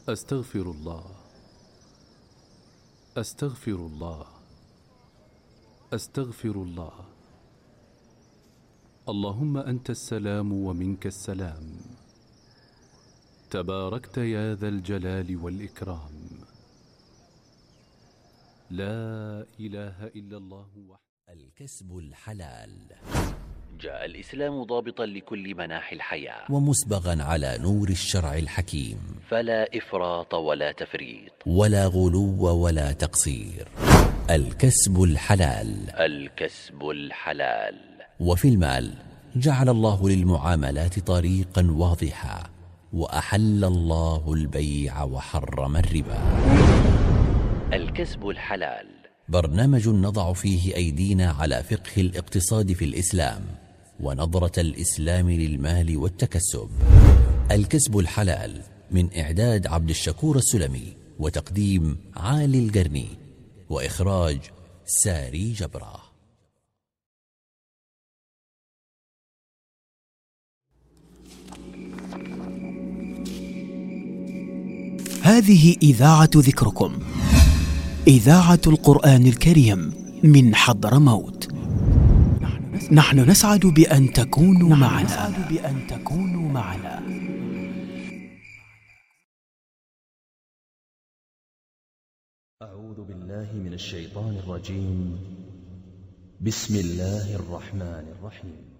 أستغفر الله، أستغفر الله، أستغفر الله. اللهم أنت السلام ومنك السلام، تباركت يا ذا الجلال والإكرام. لا إله إلا الله وحده. الكسب الحلال. جاء الإسلام ضابطا لكل مناحي الحياة ومسبغا على نور الشرع الحكيم، فلا إفراط ولا تفريط ولا غلو ولا تقصير. الكسب الحلال. الكسب الحلال. وفي المال جعل الله للمعاملات طريقا واضحا، وأحل الله البيع وحرم الربا. الكسب الحلال برنامج نضع فيه أيدينا على فقه الاقتصاد في الإسلام ونظرة الإسلام للمال والتكسب. الكسب الحلال، من إعداد عبد الشكور السلمي، وتقديم عالي القرني، وإخراج ساري جبرة. هذه إذاعة ذكركم، إذاعة القرآن الكريم من حضرموت. نحن نسعد بأن تكونوا معنا. أعوذ بالله من الشيطان الرجيم. بسم الله الرحمن الرحيم.